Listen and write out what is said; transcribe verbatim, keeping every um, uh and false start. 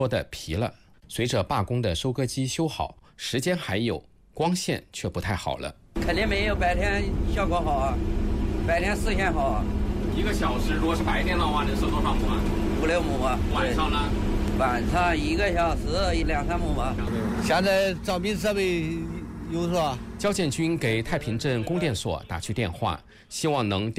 脱的皮了。随着罢工的收割机修好，时间还有，光线却不太好了。 肯定没有白天效果好啊，白天视线好啊。 一个小时如果是白天的话，能收多少亩啊？ 五六亩啊。 晚上呢？ 晚上一个小时一两三亩吧。 现在照明设备有是吧？ 交建军给太平镇供电所打去电话，希望能调。